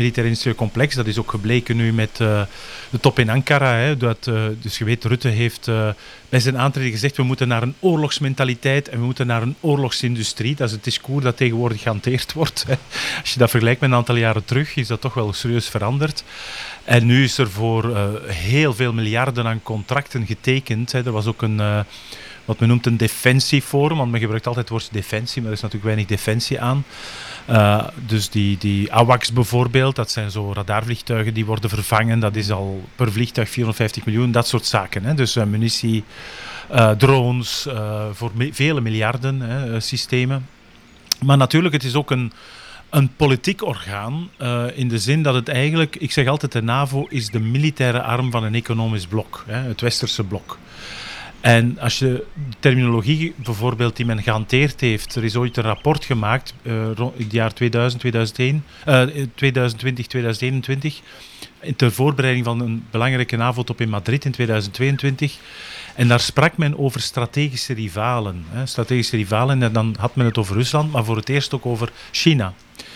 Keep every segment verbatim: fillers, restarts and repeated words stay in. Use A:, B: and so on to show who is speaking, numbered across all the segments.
A: militair-industrieel complex. Dat is ook gebleken nu met uh, de top in Ankara. Hè, dat, uh, dus je weet, Rutte heeft uh, bij zijn aantreden gezegd, we moeten naar een oorlogsmentaliteit en we moeten naar een oorlogsindustrie. Dat is het discours dat tegenwoordig gehanteerd wordt. Hè. Als je dat vergelijkt met een aantal jaren terug, is dat toch wel serieus veranderd. En nu is er voor uh, heel veel miljarden aan contracten getekend. Hè. Er was ook een... Uh, wat men noemt een defensieforum, want men gebruikt altijd het woord defensie, maar er is natuurlijk weinig defensie aan. Uh, dus die, die AWACS bijvoorbeeld, dat zijn zo radarvliegtuigen die worden vervangen, dat is al per vliegtuig vierhonderdvijftig miljoen, dat soort zaken. Hè. Dus uh, munitie, uh, drones, uh, voor mi- vele miljarden hè, uh, systemen. Maar natuurlijk, het is ook een, een politiek orgaan, uh, in de zin dat het eigenlijk, ik zeg altijd, de NAVO is de militaire arm van een economisch blok, hè, het westerse blok. En als je de terminologie bijvoorbeeld die men gehanteerd heeft, er is ooit een rapport gemaakt, uh, rond het jaar tweeduizend, tweeduizend één, uh, tweeduizend twintig, tweeduizend eenentwintig, ter voorbereiding van een belangrijke NAVO-top in Madrid in tweeduizend tweeëntwintig. En daar sprak men over strategische rivalen. Hè, strategische rivalen, en dan had men het over Rusland, maar voor het eerst ook over China.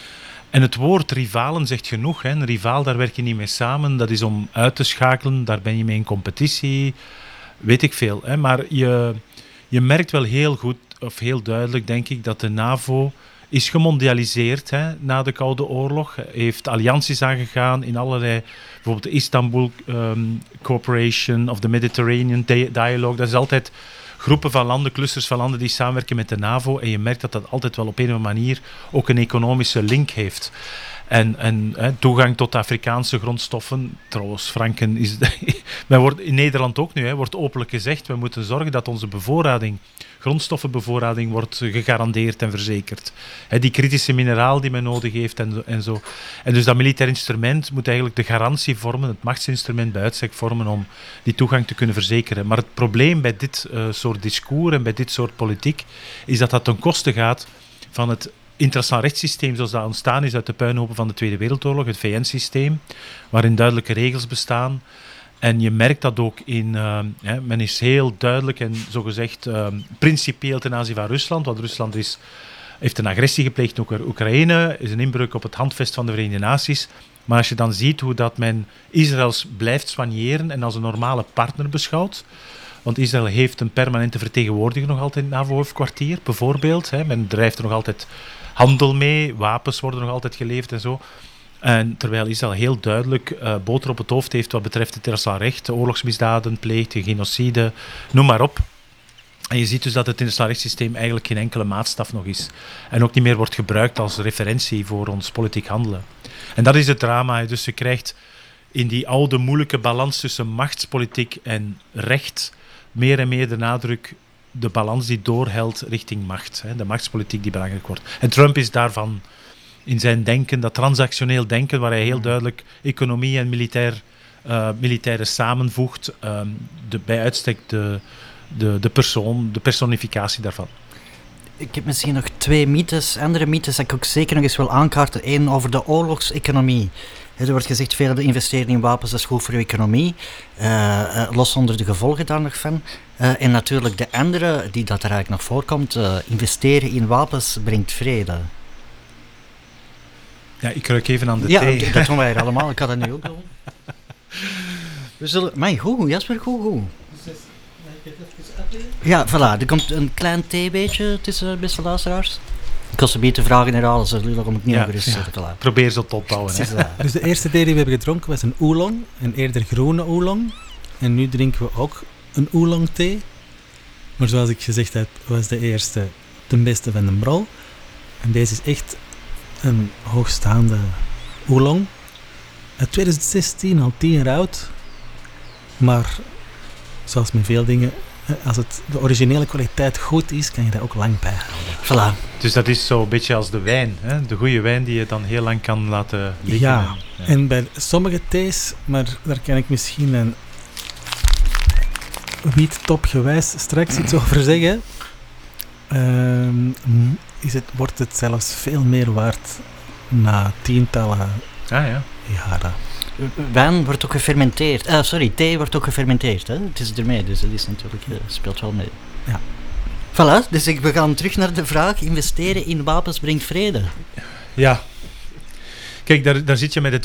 A: En het woord rivalen zegt genoeg. Hè. Een rivaal, daar werk je niet mee samen, dat is om uit te schakelen, daar ben je mee in competitie. Weet ik veel, hè? Maar je, je merkt wel heel goed, of heel duidelijk denk ik, dat de NAVO is gemondialiseerd hè, na de Koude Oorlog. Heeft allianties aangegaan in allerlei, bijvoorbeeld de Istanbul um, Cooperation of de Mediterranean Dialogue. Dat is altijd groepen van landen, clusters van landen die samenwerken met de NAVO. En je merkt dat dat altijd wel op een of andere manier ook een economische link heeft. En, en hè, toegang tot Afrikaanse grondstoffen. Trouwens, Franken is... men wordt, in Nederland ook nu, hè, wordt openlijk gezegd, we moeten zorgen dat onze bevoorrading, grondstoffenbevoorrading, wordt gegarandeerd en verzekerd. Hè, die kritische mineraal die men nodig heeft en, en zo. En dus dat militair instrument moet eigenlijk de garantie vormen, het machtsinstrument bij uitstek vormen om die toegang te kunnen verzekeren. Maar het probleem bij dit uh, soort discours en bij dit soort politiek is dat dat ten koste gaat van het internationaal rechtssysteem zoals dat ontstaan is uit de puinhopen van de Tweede Wereldoorlog, het V N-systeem, waarin duidelijke regels bestaan. En je merkt dat ook in... Uh, hè, men is heel duidelijk en zogezegd uh, principieel ten aanzien van Rusland, want Rusland is, heeft een agressie gepleegd op Oekraïne, is een inbreuk op het handvest van de Verenigde Naties. Maar als je dan ziet hoe dat men Israëls blijft soigneren en als een normale partner beschouwt, want Israël heeft een permanente vertegenwoordiger nog altijd in het NAVO-hoofdkwartier, bijvoorbeeld. Hè. Men drijft er nog altijd handel mee, wapens worden nog altijd geleverd en zo. En terwijl Israël heel duidelijk uh, boter op het hoofd heeft wat betreft het internationaal recht, oorlogsmisdaden pleegt, genocide, noem maar op. En je ziet dus dat het internationaal rechtssysteem eigenlijk geen enkele maatstaf nog is. En ook niet meer wordt gebruikt als referentie voor ons politiek handelen. En dat is het drama. Dus je krijgt in die oude moeilijke balans tussen machtspolitiek en recht meer en meer de nadruk, de balans die doorhelt richting macht. Hè, de machtspolitiek die belangrijk wordt. En Trump is daarvan in zijn denken, dat transactioneel denken, waar hij heel duidelijk economie en militair, uh, militaire samenvoegt, uh, de, bij uitstek de, de, de persoon, de personificatie daarvan.
B: Ik heb misschien nog twee mythes, andere mythes dat ik ook zeker nog eens wil aankaarten. Eén over de oorlogseconomie. Er wordt gezegd, veel investeren in wapens, dat is goed voor je economie. Uh, uh, los onder de gevolgen daar nog van. Uh, en natuurlijk de andere, die dat er eigenlijk nog voorkomt, uh, investeren in wapens brengt vrede.
A: Ja, ik ruik even aan de
B: ja,
A: thee.
B: Ja, dat doen wij hier allemaal. Ik had dat nu ook doen. We zullen... Maar goed, Jasper, goed, goed. Ja, voilà. Er komt een klein theebeetje tussen, beste luisteraars. Ik was een beetje vragen herhalen, zo om het niet
A: ja,
B: over is
A: ja.
B: te laten.
A: Probeer ze tot houden.
C: Dus de eerste thee die we hebben gedronken was een oolong, een eerder groene oolong. En nu drinken we ook een oolong thee. Maar zoals ik gezegd heb, was de eerste de beste van de brol. En deze is echt een hoogstaande oolong. Uit twintig zestien, al tien jaar oud. Maar zoals met veel dingen, als het de originele kwaliteit goed is, kan je daar ook lang bij houden.
B: Voilà.
A: Dus dat is zo'n beetje als de wijn, hè? De goede wijn die je dan heel lang kan laten liggen.
C: Ja,
A: en, ja.
C: en bij sommige thees, maar daar kan ik misschien een wiettopgewijs straks iets over zeggen, um, is het, wordt het zelfs veel meer waard na tientallen
A: ah, ja.
C: jaren.
B: Wijn wordt ook gefermenteerd. Uh, sorry, thee wordt ook gefermenteerd. Hè? Het is ermee, dus dat is natuurlijk, uh, speelt wel mee.
C: Ja.
B: Voilà, dus ik, we gaan terug naar de vraag, investeren in wapens brengt vrede.
A: Ja. Kijk, daar, daar zit je met het